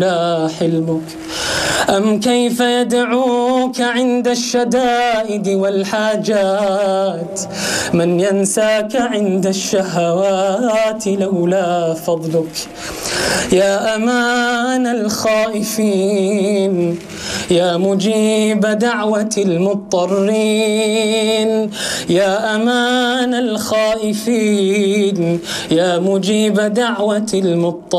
لا حلمك؟ أم كيف يدعوك عند الشدائد والحاجات من ينساك عند الشهوات لولا فضلك؟ يا أمان الخائفين، يا مجيب دعوة المضطرين، يا أمان الخائفين، يا مجيب دعوة المضطرين.